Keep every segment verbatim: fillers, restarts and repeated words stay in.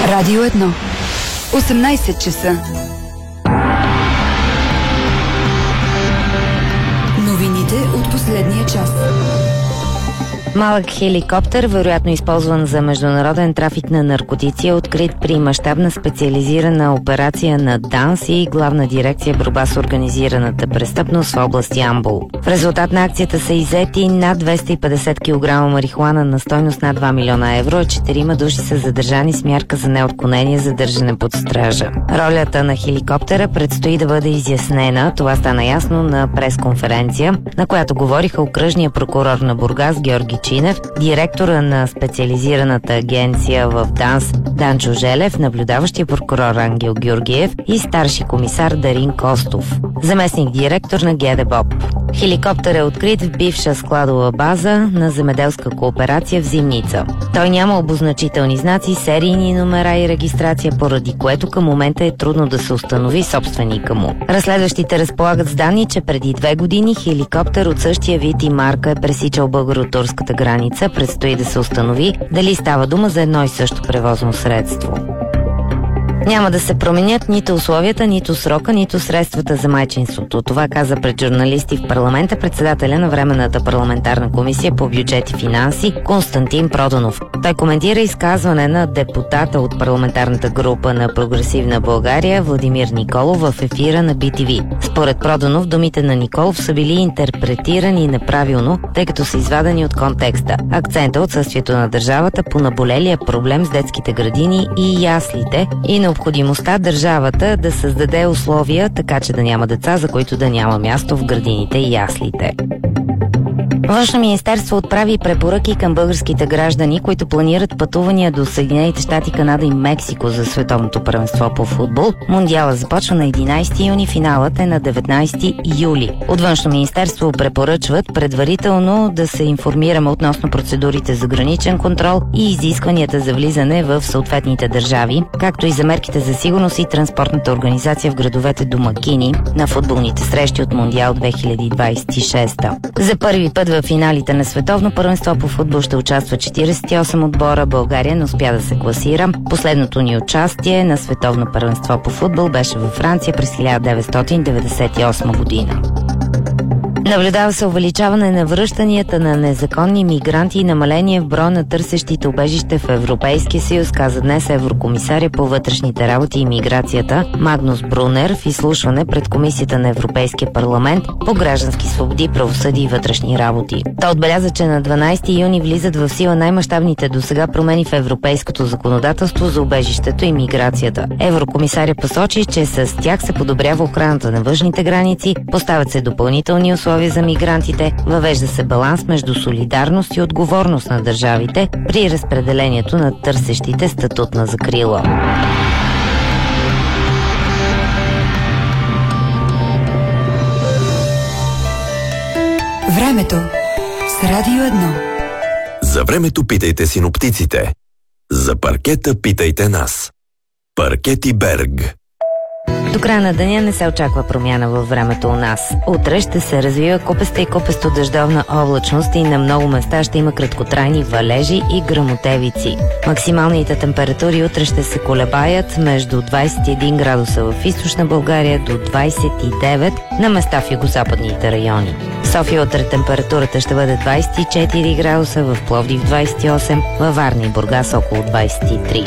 Радио едно. осемнайсет часа. Новините от последния час. Малък хеликоптер, вероятно използван за международен трафик на наркотици, е открит при мащабна специализирана операция на ДАНС и Главна дирекция борба с организираната престъпност в област Ямбол. В резултат на акцията са иззети над двеста и петдесет килограма марихуана на стойност над два милиона евро, а четирима души са задържани с мярка за неотклонение за държане под стража. Ролята на хеликоптера предстои да бъде изяснена. Това стана ясно на пресконференция, на която говориха окръжния прокурор на Бургас Георги Чинев, директора на специализираната агенция в ДАНС Данчо Желев, наблюдаващия прокурор Ангел Георгиев и старши комисар Дарин Костов, заместник директор на ГДБОП. Хеликоптер е открит в бивша складова база на земеделска кооперация в Зимница. Той няма обозначителни знаци, серийни номера и регистрация, поради което към момента е трудно да се установи собственика му. Разследващите разполагат с данни, че преди две години хеликоптер от същия вид и марка е пресичал българо-турската граница. Предстои да се установи дали става дума за едно и също превозно средство. Няма да се променят нито условията, нито срока, нито средствата за майчинството. Това каза пред журналисти в парламента председателя на Временната парламентарна комисия по бюджет и финанси Константин Проданов. Той коментира изказване на депутата от парламентарната група на Прогресивна България Владимир Николов в ефира на Би Ти Ви. Според Проданов, думите на Николов са били интерпретирани неправилно, тъй като са извадени от контекста. Акцента отсъствието на държавата по наболелия проблем с детските градини и яслите и необходимостта държавата да създаде условия, така че да няма деца, за които да няма място в градините и яслите. Външно министерство отправи препоръки към българските граждани, които планират пътувания до Съединените щати, Канада и Мексико за световното първенство по футбол. Мундиала започва на единайсети юни, финалът е на деветнайсети юли. От Външно министерство препоръчват предварително да се информираме относно процедурите за граничен контрол и изискванията за влизане в съответните държави, както и за мерките за сигурност и транспортната организация в градовете домакини на футболните срещи от Мундиал две хиляди двайсет и шеста. За първи път в финалите на световно първенство по футбол ще участва четирийсет и осем отбора. България не успя да се класира. Последното ни участие на световно първенство по футбол беше във Франция през хиляда деветстотин деветдесет и осма година. Наблюдава се увеличаване на връщанията на незаконни мигранти и намаление в броя на търсещите убежище в Европейския съюз, каза днес еврокомисаря по вътрешните работи и миграцията Магнус Брунер в изслушване пред Комисията на Европейския парламент по граждански свободи, правосъдие и вътрешни работи. Той отбеляза, че на дванайсети юни влизат в сила най-мащабните досега промени в европейското законодателство за убежището и миграцията. Еврокомисаря посочи, че с тях се подобрява охраната на външните граници, поставят се допълнителни условия за мигрантите, въвежда се баланс между солидарност и отговорност на държавите при разпределението на търсещите статут на закрила. Времето с Радио едно. За времето питайте синоптиците. За паркета питайте нас. Паркети Берг. До края на деня не се очаква промяна във времето у нас. Утре ще се развива купеста и купесто дъждовна облачност и на много места ще има краткотрайни валежи и гръмотевици. Максималните температури утре ще се колебаят между двайсет и един градуса в източна България до двайсет и девет на места в югозападните райони. В София утре температурата ще бъде двайсет и четири градуса, в Пловдив двайсет и осем, във Варна и Бургас около двайсет и три.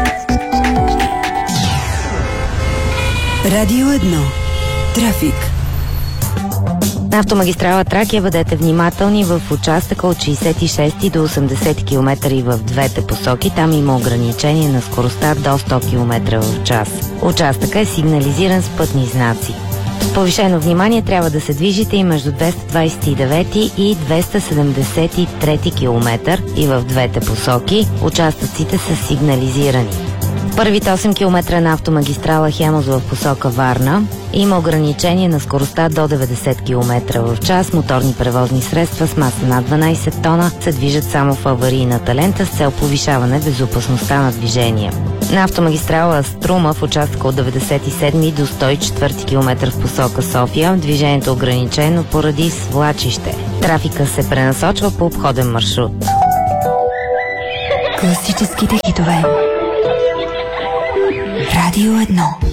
Радио едно. Трафик. На автомагистрала Тракия бъдете внимателни в участъка от шейсет и шести до осемдесет километра и в двете посоки. Там има ограничение на скоростта до сто километра в час. Участъка е сигнализиран с пътни знаци. С повишено внимание трябва да се движите и между двеста двайсет и девети и двеста седемдесет и трети километър и в двете посоки. Участъците са сигнализирани. Първите осем километра на автомагистрала Хемус в посока Варна има ограничение на скоростта до деветдесет километра в час. Моторни превозни средства с маса над дванайсет тона се движат само в аварийната лента с цел повишаване безопасността на движение. На автомагистрала Струма в участъка от деветдесет и седми до сто и четвърти километър в посока София движението е ограничено поради свлачище. Трафика се пренасочва по обходен маршрут. Класическите хитове. Радио едно.